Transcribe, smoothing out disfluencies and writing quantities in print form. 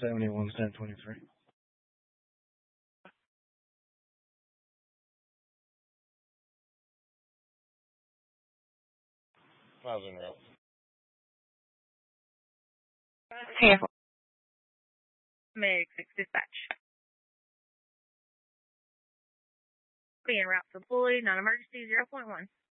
71 1023. Miles en route. Hey, Meg 6 dispatch. Being route to Pulley, non-emergency 0.1.